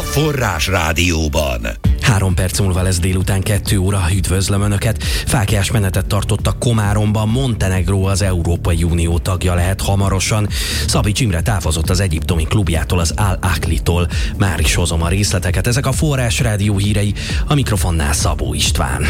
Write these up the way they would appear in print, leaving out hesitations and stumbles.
Forrás Rádióban. 3 perc múlva lesz délután 2 óra, üdvözlöm Önöket. Fáklyás menetet tartottak Komáromban, Montenegró az Európai Unió tagja lehet hamarosan. Szabics Imre távozott az egyiptomi klubjától, az Al-Ahlitól. Már is hozom a részleteket, ezek a Forrás Rádió hírei, a mikrofonnál Szabó István.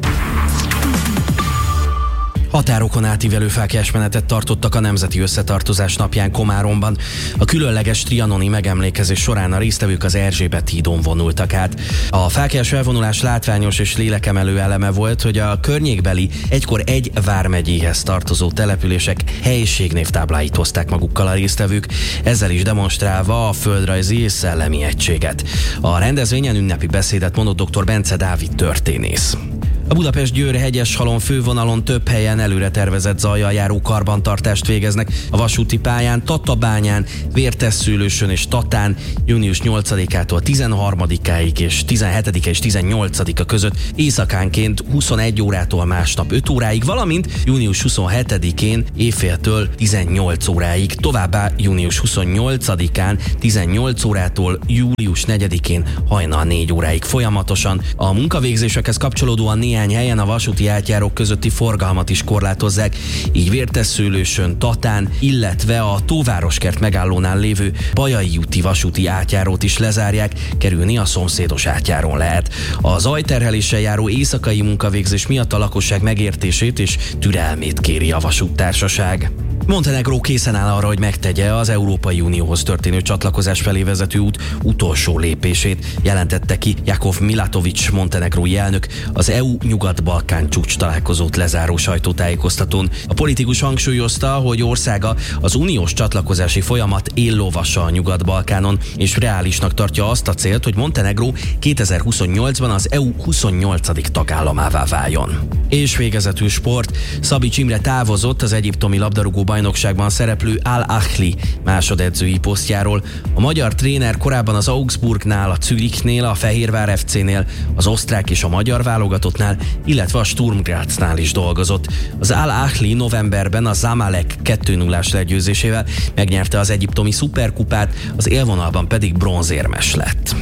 Határokon átívelő fáklyásmenetet tartottak a Nemzeti Összetartozás napján Komáromban. A különleges trianoni megemlékezés során a résztvevők az Erzsébet hídon vonultak át. A fáklyás elvonulás látványos és lélekemelő eleme volt, hogy a környékbeli, egykor egy vármegyéhez tartozó települések helyiségnévtábláit hozták magukkal a résztvevők, ezzel is demonstrálva a földrajzi és szellemi egységet. A rendezvényen ünnepi beszédet mondott dr. Bence Dávid történész. A Budapest-Győr Hegyeshalom fővonalon több helyen előre tervezett zajjal járó karbantartást végeznek. A vasúti pályán, Tatabányán, Vértesszőlősön és Tatán június 8-ától 13-áig és 17-e és 18-a között éjszakánként 21 órától másnap 5 óráig, valamint június 27-én éjféltől 18 óráig, továbbá június 28-án 18 órától július 4-én hajnal 4 óráig folyamatosan. A munkavégzésekhez kapcsolódóan néhány helyen a vasúti átjárók közötti forgalmat is korlátozzák, így Vértesszőlősön, Tatán, illetve a Tóvároskert megállónál lévő Bajai úti vasúti átjárót is lezárják, kerülni a szomszédos átjárón lehet. A zajterheléssel járó éjszakai munkavégzés miatt a lakosság megértését és türelmét kéri a vasúttársaság. Montenegró készen áll arra, hogy megtegye az Európai Unióhoz történő csatlakozás felé vezető út utolsó lépését, jelentette ki Jakov Milatović montenegrói elnök az EU Nyugat-Balkán csúcs találkozót lezáró sajtótájékoztatón. A politikus hangsúlyozta, hogy országa az uniós csatlakozási folyamat éllovasa a Nyugat-Balkánon, és reálisnak tartja azt a célt, hogy Montenegró 2028-ban az EU 28. tagállamává váljon. És végezetül sport. Szabics Imre távozott az egyiptomi labdarúgó bajnokságban szereplő Al-Ahli másodedzői posztjáról. A magyar tréner korábban az Augsburgnál, a Zürichnél, a Fehérvár FC-nél, az osztrák és a magyar válogatottnál, illetve a Sturm Graznál is dolgozott. Az Al-Ahli novemberben a Zamalek 2-0-ás legyőzésével megnyerte az egyiptomi szuperkupát, az élvonalban pedig bronzérmes lett.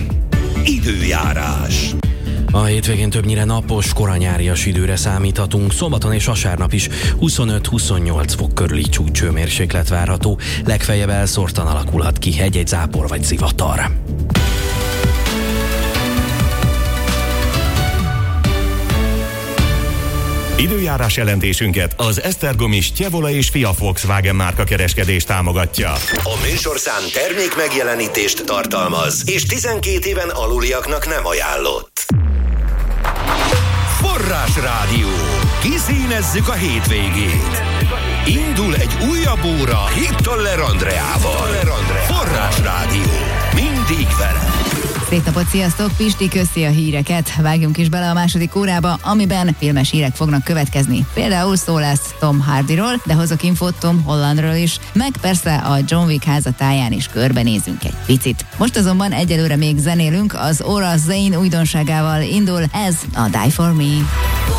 Időjárás. A hétvégén többnyire napos, koranyárias időre számíthatunk, szombaton és vasárnap is 25-28 fok körüli csúcshőmérséklet várható, legfeljebb elszórtan alakulhat ki egy-egy zápor vagy zivatar. Időjárás jelentésünket az Esztergomi Stjevola és Fia Volkswagen márka kereskedés támogatja. A műsorszám termék megjelenítést tartalmaz, és 12 éven aluliaknak nem ajánlott. Forrás Rádió. Kiszínezzük a hétvégét. Indul egy újabb óra Hittoller Andreával. Forrás Rádió. Mindig vele. Szép napot, sziasztok! Pisti köszi a híreket. Vágjunk is bele a második órába, amiben filmes hírek fognak következni. Például szó lesz Tom Hardyról, de hozok infót Tom Hollandról is, meg persze a John Wick házatáján is körbenézünk egy picit. Most azonban egyelőre még zenélünk, az Aura Zane újdonságával indul ez a Die For Me.